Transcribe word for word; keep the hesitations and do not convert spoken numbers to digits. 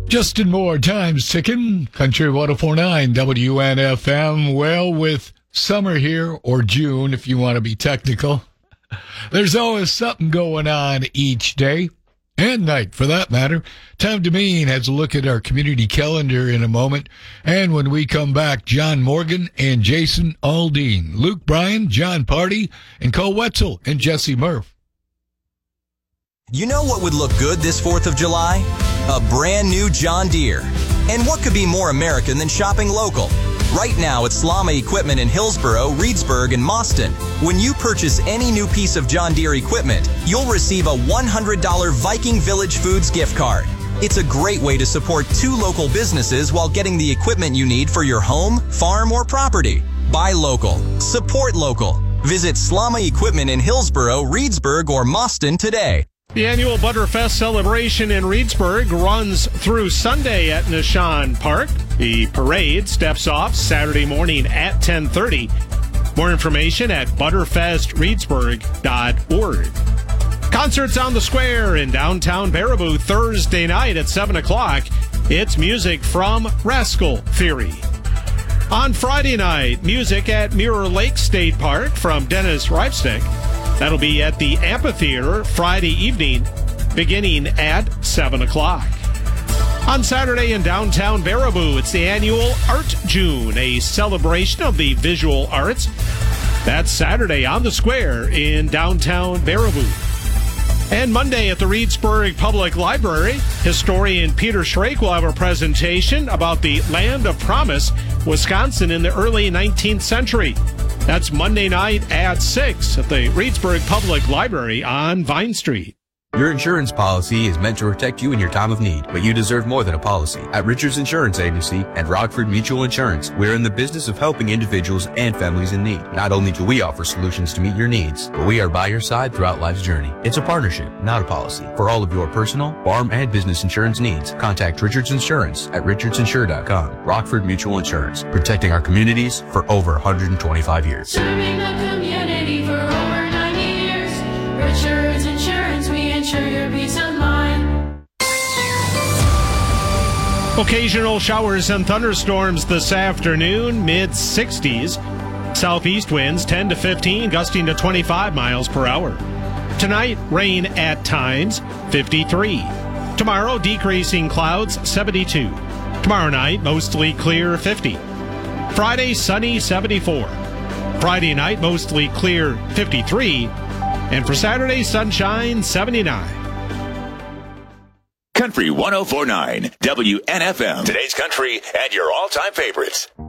Justin Moore, Time's ticking. Country one oh four point nine W N F M. Well, with summer here, or June if you want to be technical, there's always something going on each day, and night for that matter. Tom Demeen has a look at our community calendar in a moment. And when we come back, John Morgan and Jason Aldean, Luke Bryan, John Party, and Cole Wetzel and Jesse Murph. You know what would look good this fourth of July? A brand new John Deere. And what could be more American than shopping local? Right now at Slama Equipment in Hillsboro, Reedsburg, and Mauston, when you purchase any new piece of John Deere equipment, you'll receive a one hundred dollars Viking Village Foods gift card. It's a great way to support two local businesses while getting the equipment you need for your home, farm, or property. Buy local. Support local. Visit Slama Equipment in Hillsboro, Reedsburg, or Mauston today. The annual Butterfest celebration in Reedsburg runs through Sunday at Nishan Park. The parade steps off Saturday morning at ten thirty. More information at butterfest reedsburg dot org. Concerts on the Square in downtown Baraboo Thursday night at seven o'clock. It's music from Rascal Theory. On Friday night, music at Mirror Lake State Park from Dennis Ripestick. That'll be at the amphitheater Friday evening, beginning at seven o'clock. On Saturday in downtown Baraboo, it's the annual Art June, a celebration of the visual arts. That's Saturday on the Square in downtown Baraboo. And Monday at the Reedsburg Public Library, historian Peter Schrake will have a presentation about the Land of Promise, Wisconsin in the early nineteenth century. That's Monday night at six at the Reedsburg Public Library on Vine Street. Your insurance policy is meant to protect you in your time of need, but you deserve more than a policy. At Richards Insurance Agency and Rockford Mutual Insurance, we're in the business of helping individuals and families in need. Not only do we offer solutions to meet your needs, but we are by your side throughout life's journey. It's a partnership, not a policy. For all of your personal, farm, and business insurance needs, contact Richards Insurance at richards insure dot com. Rockford Mutual Insurance, protecting our communities for over one hundred twenty-five years. Serving the community for over ninety years. Richards Insurance, we insure your peace of mind. Occasional showers and thunderstorms this afternoon, mid sixties. Southeast winds ten to fifteen, gusting to twenty-five miles per hour. Tonight, rain at times, fifty-three. Tomorrow, decreasing clouds, seventy-two. Tomorrow night, mostly clear, fifty. Friday, sunny, seventy-four. Friday night, mostly clear, fifty-three. And for Saturday, sunshine, seventy-nine. Country one oh four point nine W N F M. Today's country and your all-time favorites.